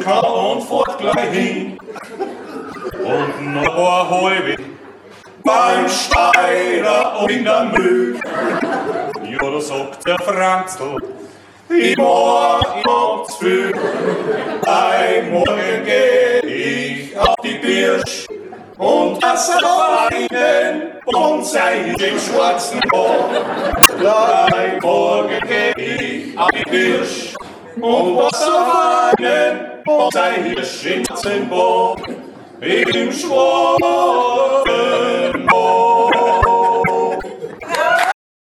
und fort gleich hin. Und noch ein halbe beim Steirer und in der Mühl. Ja, da sagt der Franzl, ich mag zu viel. Morgen geh ich auf die Birsch und lasse weinen und sei im schwarzen Bad. Morgen geh ich auf die Birsch und Wasser weinen und sei im schwarzen Bad. Im schwarzen